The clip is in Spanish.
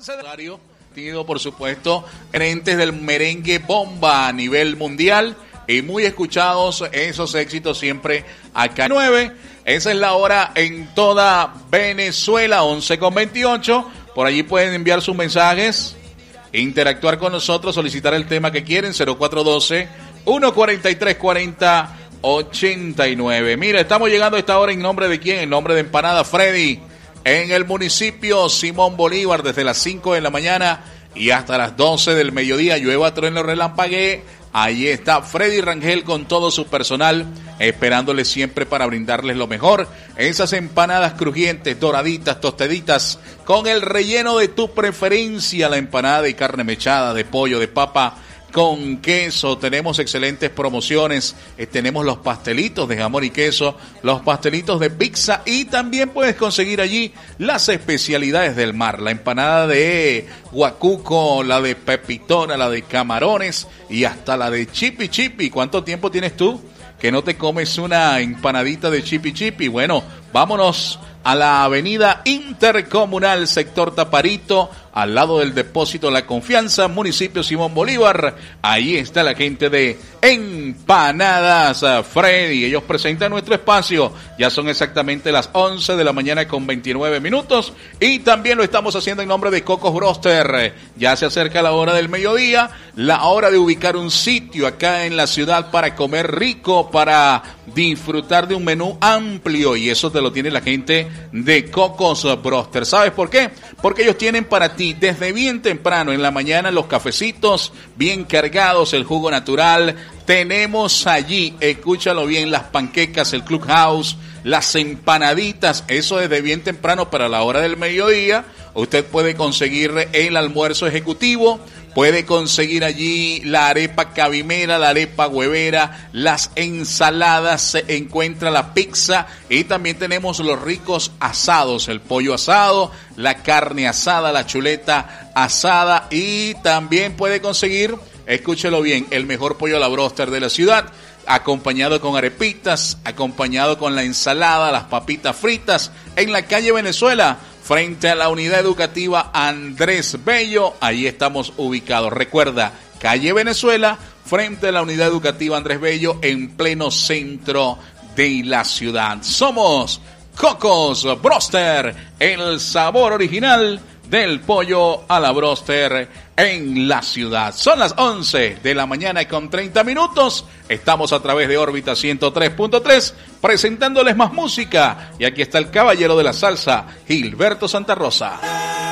11 de tenido, por supuesto, gerentes del merengue bomba a nivel mundial y muy escuchados esos éxitos siempre acá. 9, esa es la hora en toda Venezuela, 11:28. Por allí pueden enviar sus mensajes, interactuar con nosotros, solicitar el tema que quieren, 0412-143-4089. Mira, estamos llegando a esta hora en nombre de quién, en nombre de Empanada Freddy, en el municipio Simón Bolívar, desde las 5 de la mañana y hasta las 12 del mediodía, llueva, trueno, relampaguee. Ahí está Freddy Rangel con todo su personal, esperándoles siempre para brindarles lo mejor. Esas empanadas crujientes, doraditas, tostaditas, con el relleno de tu preferencia, la empanada de carne mechada, de pollo, de papa, con queso. Tenemos excelentes promociones, tenemos los pastelitos de jamón y queso, los pastelitos de pizza y también puedes conseguir allí las especialidades del mar, la empanada de guacuco, la de pepitona, la de camarones y hasta la de chipi chipi. ¿Cuánto tiempo tienes tú que no te comes una empanadita de chipi chipi? Bueno, vámonos a la avenida Intercomunal, sector Taparito, al lado del depósito La Confianza, municipio Simón Bolívar. Ahí está la gente de Empanadas Freddy. Ellos presentan nuestro espacio. Ya son exactamente las 11 de la mañana con 29 minutos. Y también lo estamos haciendo en nombre de Cocos Broster. Ya se acerca la hora del mediodía, la hora de ubicar un sitio acá en la ciudad para comer rico, para disfrutar de un menú amplio. Y eso te lo tiene la gente de Cocos Broster. ¿Sabes por qué? Porque ellos tienen para ti desde bien temprano en la mañana los cafecitos bien cargados, el jugo natural. Tenemos allí, escúchalo bien, las panquecas, el Clubhouse, las empanaditas, eso desde bien temprano para la hora del mediodía. Usted puede conseguir el almuerzo ejecutivo, puede conseguir allí la arepa cabimera, la arepa huevera, las ensaladas, se encuentra la pizza y también tenemos los ricos asados, el pollo asado, la carne asada, la chuleta asada y también puede conseguir, escúchelo bien, el mejor pollo a la broster de la ciudad, acompañado con arepitas, acompañado con la ensalada, las papitas fritas, en la calle Venezuela, frente a la unidad educativa Andrés Bello. Ahí estamos ubicados. Recuerda, calle Venezuela, frente a la unidad educativa Andrés Bello, en pleno centro de la ciudad. Somos Cocos Broster, el sabor original del pollo a la broster en la ciudad. Son las 11 de la mañana con 30 minutos. Estamos a través de órbita 103.3 presentándoles más música. Y aquí está el caballero de la salsa, Gilberto Santa Rosa.